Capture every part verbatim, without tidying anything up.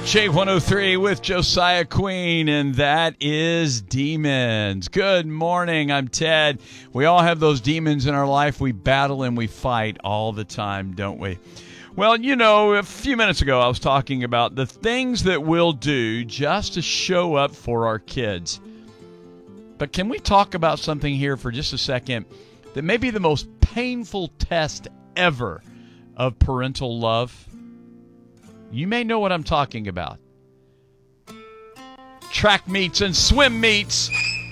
J one oh three with Josiah Queen, and that is Demons. Good morning, I'm Ted. We all have those demons in our life we battle and we fight all the time, don't we? Well, you know, a few minutes ago I was talking about the things that we'll do just to show up for our kids. But can we talk about something here for just a second that may be the most painful test ever of parental love? You may know what I'm talking about. Track meets and swim meets.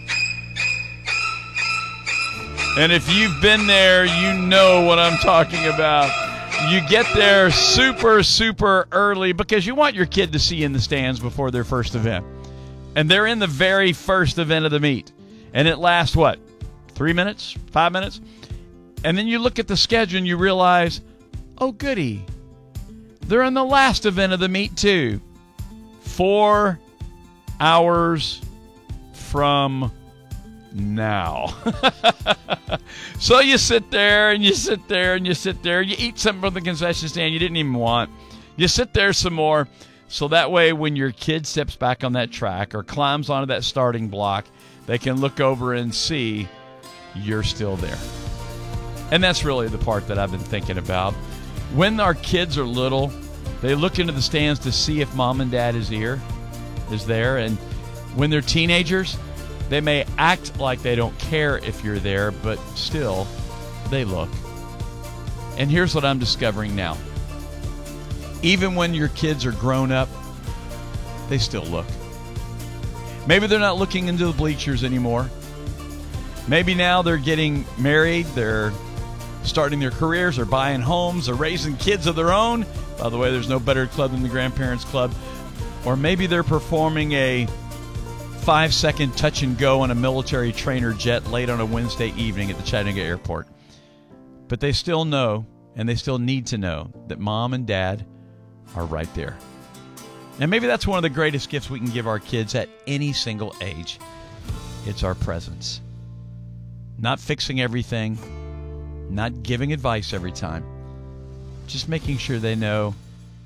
And if you've been there, you know what I'm talking about. You get there super, super early because you want your kid to see you in the stands before their first event. And they're in the very first event of the meet. And it lasts, what, three minutes, five minutes? And then you look at the schedule and you realize, oh, goody. They're in the last event of the meet, too. Four hours from now. So you sit there and you sit there and you sit there. You eat something from the concession stand you didn't even want. You sit there some more. So that way when your kid steps back on that track or climbs onto that starting block, they can look over and see you're still there. And that's really the part that I've been thinking about. When our kids are little, they look into the stands to see if mom and dad is here, is there. And when they're teenagers, they may act like they don't care if you're there, but still, they look. And here's what I'm discovering now. Even when your kids are grown up, they still look. Maybe they're not looking into the bleachers anymore. Maybe now they're getting married, they're starting their careers, or buying homes, or raising kids of their own. By the way, there's no better club than the Grandparents Club. Or maybe they're performing a five-second touch and go on a military trainer jet late on a Wednesday evening at the Chattanooga airport. But they still know, and they still need to know, that mom and dad are right there. And maybe that's one of the greatest gifts we can give our kids at any single age. It's our presence. Not fixing everything. Not giving advice every time. Just making sure they know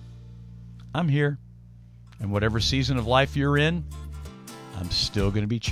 I'm here. And whatever season of life you're in, I'm still going to be cheering.